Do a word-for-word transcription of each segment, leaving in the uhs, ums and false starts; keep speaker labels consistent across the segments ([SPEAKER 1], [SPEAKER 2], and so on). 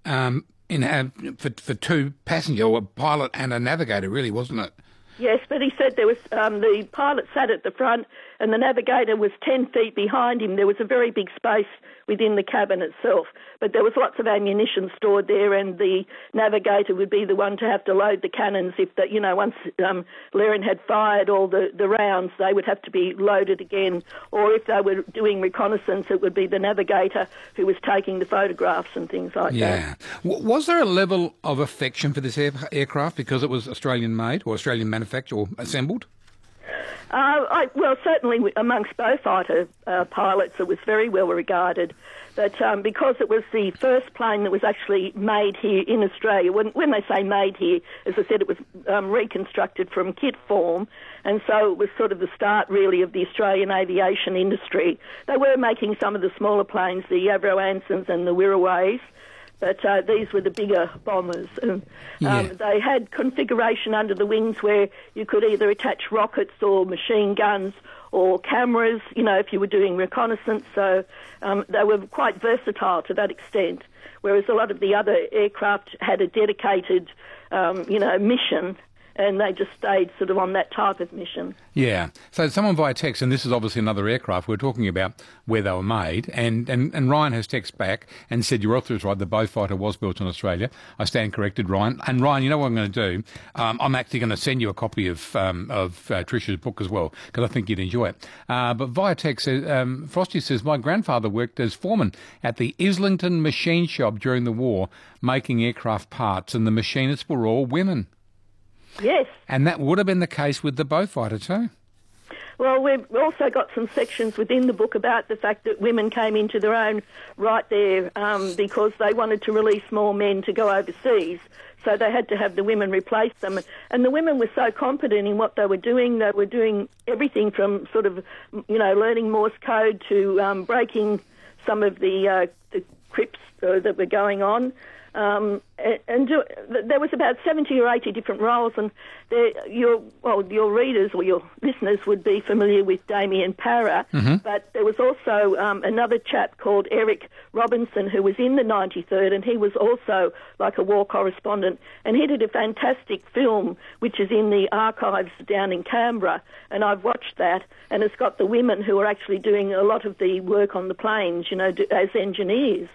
[SPEAKER 1] um, in uh, for for two passengers, or a pilot and a navigator, really, wasn't it?
[SPEAKER 2] Yes, but he said there was um, the pilot sat at the front and the navigator was ten feet behind him. There was a very big space within the cabin itself, but there was lots of ammunition stored there, and the navigator would be the one to have to load the cannons if that, you know, once um, Lerin had fired all the, the rounds, they would have to be loaded again, or if they were doing reconnaissance, it would be the navigator who was taking the photographs and things like
[SPEAKER 1] yeah.
[SPEAKER 2] that.
[SPEAKER 1] Yeah. W- was there a level of affection for this air- aircraft because it was Australian-made or Australian manufactured or assembled?
[SPEAKER 2] Uh, I, well, certainly amongst Beaufighter uh, pilots, it was very well regarded. But um, because it was the first plane that was actually made here in Australia, when, when they say made here, as I said, it was um, reconstructed from kit form, and so it was sort of the start, really, of the Australian aviation industry. They were making some of the smaller planes, the Avro Ansons and the Wirraways, but uh, these were the bigger bombers. Um,
[SPEAKER 1] yeah.
[SPEAKER 2] They had configuration under the wings where you could either attach rockets or machine guns or cameras, you know, if you were doing reconnaissance. So um, they were quite versatile to that extent, whereas a lot of the other aircraft had a dedicated, um, you know, mission, and they just stayed sort of on that type of mission.
[SPEAKER 1] Yeah. So someone via text, and this is obviously another aircraft, we're talking about where they were made, and, and, and Ryan has texted back and said, your author is right, the Beaufighter was built in Australia. I stand corrected, Ryan. And Ryan, you know what I'm going to do? Um, I'm actually going to send you a copy of um, of uh, Trish's book as well, because I think you'd enjoy it. Uh, but via text, um, Frosty says, my grandfather worked as foreman at the Islington machine shop during the war, making aircraft parts, and the machinists were all women.
[SPEAKER 2] Yes.
[SPEAKER 1] And that would have been the case with the Beaufighter too.
[SPEAKER 2] Well, we've also got some sections within the book about the fact that women came into their own right there um, because they wanted to release more men to go overseas. So they had to have the women replace them. And the women were so competent in what they were doing. They were doing everything from sort of, you know, learning Morse code to um, breaking some of the, uh, the crypts uh, that were going on. Um, and, and do, there was about seventy or eighty different roles, and your well, your readers or your listeners would be familiar with Damien Parra,
[SPEAKER 1] mm-hmm.
[SPEAKER 2] but there was also um, another chap called Eric Robinson who was in the ninety-third, and he was also like a war correspondent, and he did a fantastic film which is in the archives down in Canberra, and I've watched that, and it's got the women who are actually doing a lot of the work on the planes, you know, as engineers.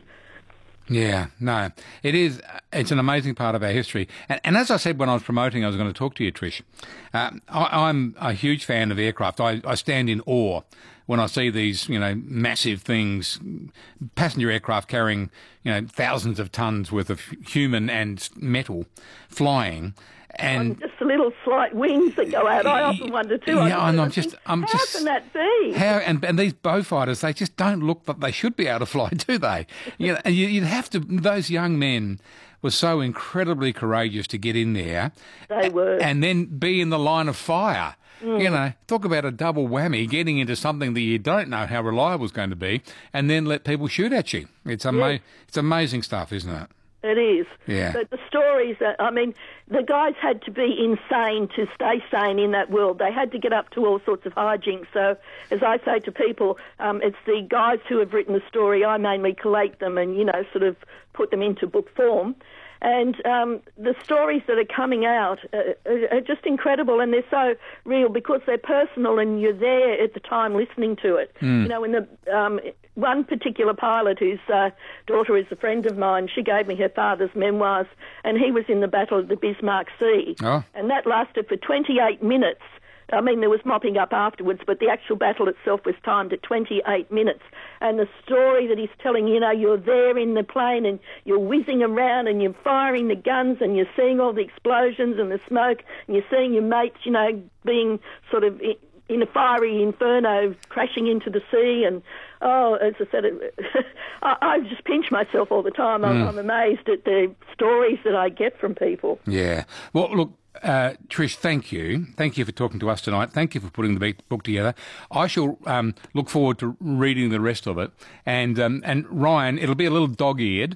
[SPEAKER 1] Yeah, no, it is. It's an amazing part of our history. And, and as I said when I was promoting, I was going to talk to you, Trish. Um, I, I'm a huge fan of aircraft. I, I stand in awe when I see these, you know, massive things, passenger aircraft carrying, you know, thousands of tons worth of human and metal flying. And
[SPEAKER 2] just the little slight wings that go out. I often wonder too.
[SPEAKER 1] Yeah,
[SPEAKER 2] I
[SPEAKER 1] I'm, I'm just, I'm
[SPEAKER 2] how
[SPEAKER 1] just.
[SPEAKER 2] How can that be?
[SPEAKER 1] How and, and these Beaufighters, they just don't look that they should be able to fly, do they? You know, and you, you'd have to. Those young men were so incredibly courageous to get in there.
[SPEAKER 2] They were,
[SPEAKER 1] and then be in the line of fire. Mm. You know, talk about a double whammy, getting into something that you don't know how reliable it's going to be, and then let people shoot at you. It's ama-
[SPEAKER 2] yes.
[SPEAKER 1] It's amazing stuff, isn't it?
[SPEAKER 2] It is.
[SPEAKER 1] Yeah.
[SPEAKER 2] But the stories, that, I mean, the guys had to be insane to stay sane in that world. They had to get up to all sorts of hijinks. So, as I say to people, um, it's the guys who have written the story. I mainly collate them and, you know, sort of put them into book form. And um, the stories that are coming out are, are just incredible, and they're so real because they're personal, and you're there at the time listening to it.
[SPEAKER 1] Mm.
[SPEAKER 2] You know, in the um, one particular pilot whose uh, daughter is a friend of mine, she gave me her father's memoirs, and he was in the Battle of the Bismarck Sea,
[SPEAKER 1] oh.
[SPEAKER 2] and that lasted for twenty-eight minutes. I mean, there was mopping up afterwards, but the actual battle itself was timed at twenty-eight minutes. And the story that he's telling, you know, you're there in the plane and you're whizzing around and you're firing the guns and you're seeing all the explosions and the smoke and you're seeing your mates, you know, being sort of in a fiery inferno crashing into the sea. And, oh, as I said, it, I, I just pinch myself all the time. I'm, mm. I'm amazed at the stories that I get from people.
[SPEAKER 1] Yeah. Well, look, Uh, Trish, thank you. Thank you for talking to us tonight. Thank you for putting the book together. I shall um, look forward to reading the rest of it. And um, and Ryan, it'll be a little dog-eared,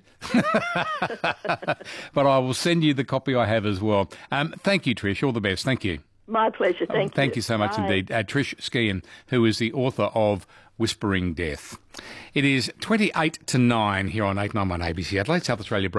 [SPEAKER 1] but I will send you the copy I have as well. Um, thank you, Trish. All the best. Thank you.
[SPEAKER 2] My pleasure. Thank
[SPEAKER 1] oh,
[SPEAKER 2] you.
[SPEAKER 1] Thank you so much
[SPEAKER 2] Bye.
[SPEAKER 1] indeed. Uh, Trish Skehan, who is the author of Whispering Death. It is twenty-eight to nine here on eight ninety-one A B C Adelaide, South Australia.